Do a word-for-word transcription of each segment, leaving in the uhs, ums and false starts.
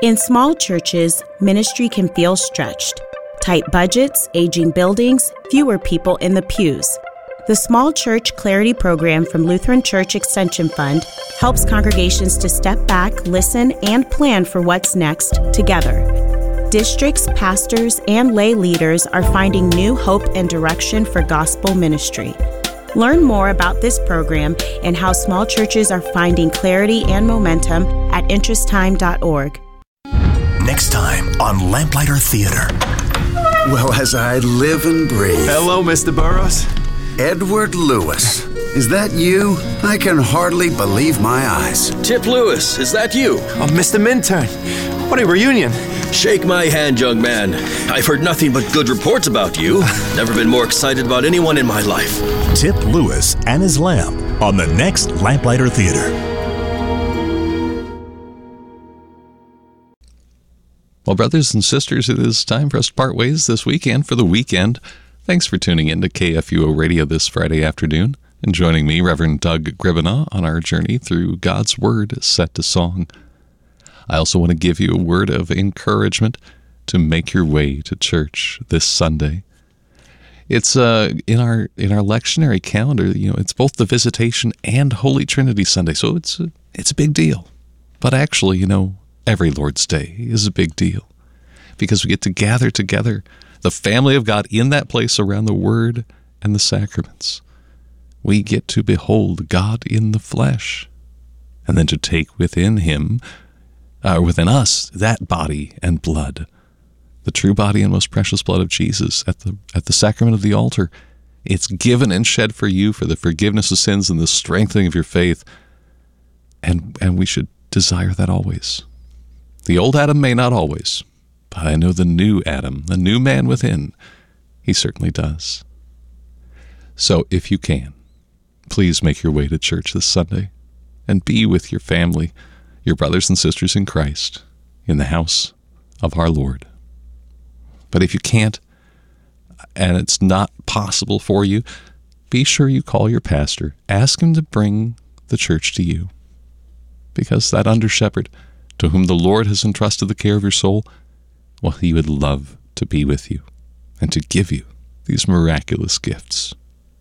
In small churches, ministry can feel stretched. Tight budgets, aging buildings, fewer people in the pews. The Small Church Clarity Program from Lutheran Church Extension Fund helps congregations to step back, listen, and plan for what's next together. Districts, pastors, and lay leaders are finding new hope and direction for gospel ministry. Learn more about this program and how small churches are finding clarity and momentum at interest time dot org. Next time on Lamplighter Theater. Well, as I live and breathe. Hello, Mister Burroughs. Edward Lewis. Is that you? I can hardly believe my eyes. Tip Lewis, is that you? Oh, Mister Minturn. What a reunion. Shake my hand, young man. I've heard nothing but good reports about you. Never been more excited about anyone in my life. Tip Lewis and his lamp on the next Lamplighter Theater. Well, brothers and sisters, it is time for us to part ways this weekend for the weekend. Thanks for tuning in to K F U O Radio this Friday afternoon and joining me, Reverend Doug Gribana, on our journey through God's Word set to song. I also want to give you a word of encouragement to make your way to church this Sunday. It's uh, in our in our lectionary calendar. You know, it's both the Visitation and Holy Trinity Sunday, so it's a, it's a big deal. But actually, you know, every Lord's Day is a big deal because we get to gather together, the family of God, in that place around the Word and the sacraments. We get to behold God in the flesh, and then to take within Him, uh, within us, that body and blood, the true body and most precious blood of Jesus at the at the sacrament of the altar. It's given and shed for you for the forgiveness of sins and the strengthening of your faith, and and we should desire that always. The old Adam may not always, but I know the new Adam, the new man within, he certainly does. So if you can, please make your way to church this Sunday and be with your family, your brothers and sisters in Christ, in the house of our Lord. But if you can't, and it's not possible for you, be sure you call your pastor. Ask him to bring the church to you, because that under-shepherd to whom the Lord has entrusted the care of your soul, well, he would love to be with you and to give you these miraculous gifts.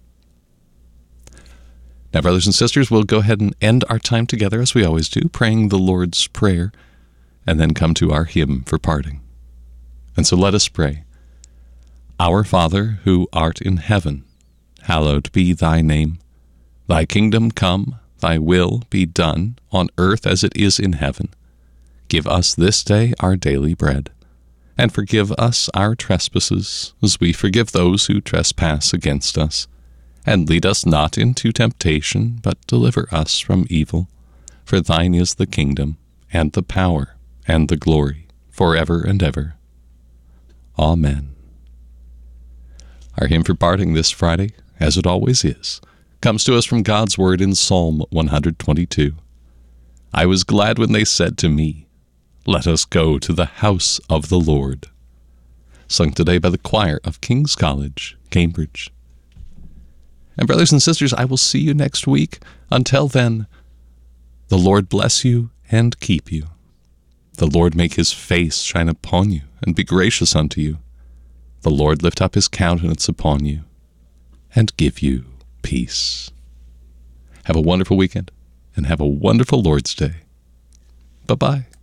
Now, brothers and sisters, we'll go ahead and end our time together as we always do, praying the Lord's Prayer, and then come to our hymn for parting. And so let us pray. Our Father, who art in heaven, hallowed be thy name. Thy kingdom come, thy will be done, on earth as it is in heaven. Give us this day our daily bread, and forgive us our trespasses, as we forgive those who trespass against us. And lead us not into temptation, but deliver us from evil. For thine is the kingdom, and the power, and the glory, forever and ever. Amen. Our hymn for parting this Friday, as it always is, comes to us from God's Word in Psalm one twenty-two. I was glad when they said to me, let us go to the house of the Lord. Sung today by the choir of King's College, Cambridge. And brothers and sisters, I will see you next week. Until then, the Lord bless you and keep you. The Lord make his face shine upon you and be gracious unto you. The Lord lift up his countenance upon you and give you peace. Have a wonderful weekend and have a wonderful Lord's Day. Bye-bye.